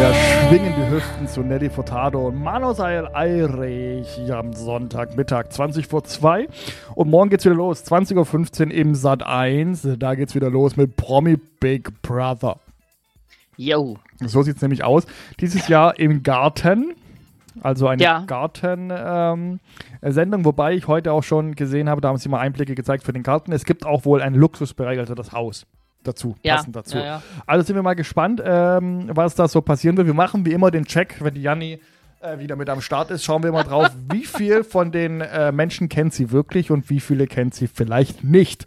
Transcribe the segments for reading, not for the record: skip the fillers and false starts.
Wir schwingen die Hüften zu Nelly Furtado und Manos Eilrich hier am Sonntagmittag 20 vor 2. Und morgen geht's wieder los, 20.15 Uhr im Sat.1. Da geht's wieder los mit Promi Big Brother. Jo. So sieht's nämlich aus. Dieses Jahr im Garten. Also eine Garten-Sendung, wobei ich heute auch schon gesehen habe, da haben sie mal Einblicke gezeigt für den Garten. Es gibt auch wohl einen Luxusbereich, also das Haus dazu, passend dazu. Ja. Also sind wir mal gespannt, was da so passieren wird. Wir machen wie immer den Check, wenn die Janni wieder mit am Start ist, schauen wir mal drauf, wie viel von den Menschen kennt sie wirklich und wie viele kennt sie vielleicht nicht.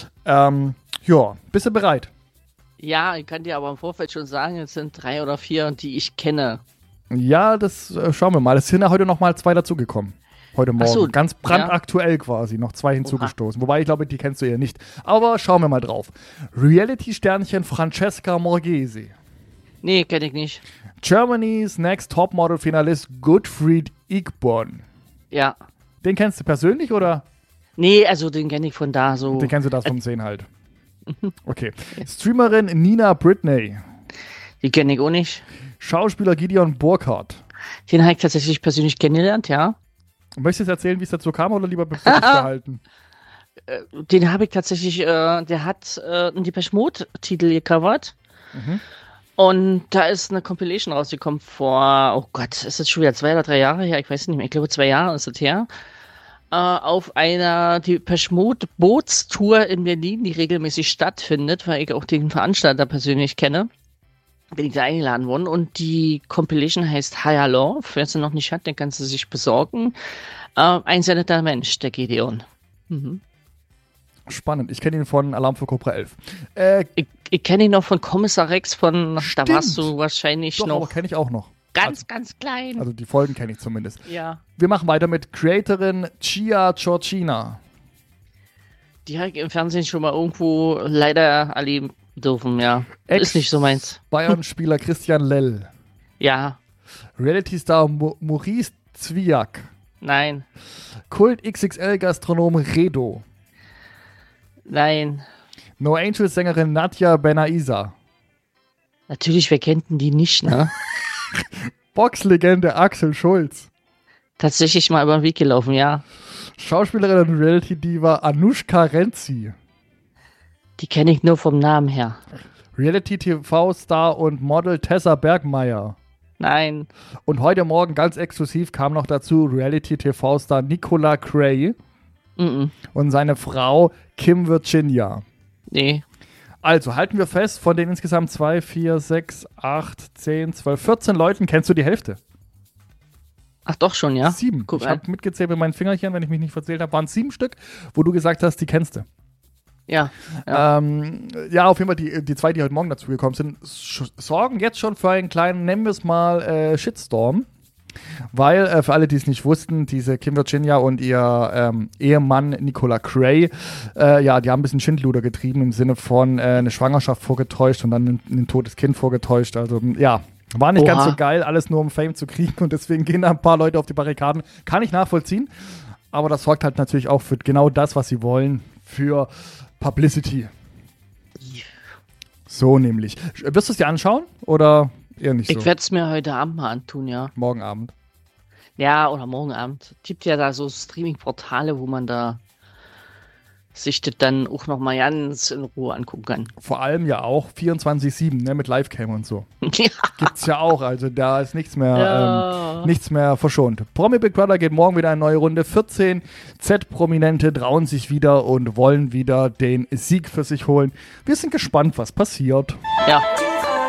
Bist du bereit? Ja, ich kann dir aber im Vorfeld schon sagen, es sind 3 oder 4, die ich kenne. Ja, das schauen wir mal. Es sind ja heute noch mal 2 dazugekommen. Heute Morgen. So, ganz brandaktuell quasi. Noch 2 hinzugestoßen. Wobei, ich glaube, die kennst du eher nicht. Aber schauen wir mal drauf. Reality-Sternchen Francesca Morghese. Nee, kenne ich nicht. Germany's Next Topmodel-Finalist Gottfried Igbon. Ja. Den kennst du persönlich, oder? Nee, also den kenne ich von da so. Den kennst du das vom Sehen halt. Okay. Streamerin Nina Britney. Die kenne ich auch nicht. Schauspieler Gideon Burkhardt. Den habe ich tatsächlich persönlich kennengelernt, ja. Möchtest du jetzt erzählen, wie es dazu kam, oder lieber für dich behalten? Den habe ich tatsächlich, der hat einen Depeche Mode-Titel gecovert. Mhm. Und da ist eine Compilation rausgekommen vor, oh Gott, ist das schon wieder 2 oder 3 Jahre her? Ich weiß nicht mehr, ich glaube 2 Jahre ist das her. Auf einer Depeche Mode Bootstour in Berlin, die regelmäßig stattfindet, weil ich auch den Veranstalter persönlich kenne. Bin ich da eingeladen worden und die Compilation heißt Higher Love. Wer sie noch nicht hat, den kannst du sich besorgen. Ein sehr netter Mensch, der Gideon. Mhm. Spannend. Ich kenne ihn von Alarm für Cobra 11. Ich kenne ihn noch von Kommissar Rex, da Stimmt. warst du wahrscheinlich Doch, noch aber kenne ich auch noch. ganz klein. Also die Folgen kenne ich zumindest. Ja. Wir machen weiter mit Creatorin Chia Georgina. Die habe ich im Fernsehen schon mal irgendwo leider erleben dürfen, ja. Ist nicht so meins. Bayern-Spieler Christian Lell. Ja. Reality-Star Maurice Zwiak. Nein. Kult-XXL-Gastronom Redo. Nein. No Angels-Sängerin Nadja Benaisa. Natürlich, wer kennt denn die nicht, ne? Boxlegende Axel Schulz. Tatsächlich mal über den Weg gelaufen, ja. Schauspielerin und Reality-Diva Anushka Renzi. Die kenne ich nur vom Namen her. Reality-TV-Star und Model Tessa Bergmeier. Nein. Und heute Morgen ganz exklusiv kam noch dazu Reality-TV-Star Nicola Cray und seine Frau Kim Virginia. Nee. Also halten wir fest, von den insgesamt 2, 4, 6, 8, 10, 12, 14 Leuten kennst du die Hälfte. Auf Ach doch schon, ja? 7. Guck Ich mal. habe mitgezählt mit meinen Fingerchen, wenn ich mich nicht verzählt habe, waren es 7 Stück, wo du gesagt hast, die kennst du. Ja. Ja, auf jeden Fall die 2, die heute Morgen dazugekommen sind, sorgen jetzt schon für einen kleinen, nennen wir es mal, Shitstorm. Weil, für alle, die es nicht wussten, diese Kim Virginia und ihr Ehemann Nicola Cray, die haben ein bisschen Schindluder getrieben im Sinne von eine Schwangerschaft vorgetäuscht und dann ein totes Kind vorgetäuscht. Also, ja, war nicht ganz so geil, alles nur um Fame zu kriegen und deswegen gehen da ein paar Leute auf die Barrikaden. Kann ich nachvollziehen, aber das sorgt halt natürlich auch für genau das, was sie wollen, für Publicity. So nämlich. Wirst du es dir anschauen oder eher nicht so? Ich werde es mir heute Abend mal antun, ja. Morgen Abend. Ja, oder morgen Abend. Gibt ja da so Streaming-Portale, wo man da sich das dann auch nochmal ganz in Ruhe angucken kann. Vor allem ja auch 24/7, ne, mit Livecam und so. Ja. Gibt's ja auch, also da ist nichts mehr, nichts mehr verschont. Promi Big Brother geht morgen wieder eine neue Runde. 14 Z-Prominente trauen sich wieder und wollen wieder den Sieg für sich holen. Wir sind gespannt, was passiert. Ja.